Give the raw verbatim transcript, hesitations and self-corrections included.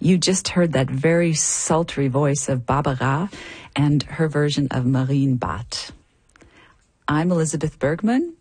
You just heard that very sultry voice of Barbara and her version of Marine Bat. I'm Elizabeth Bergman,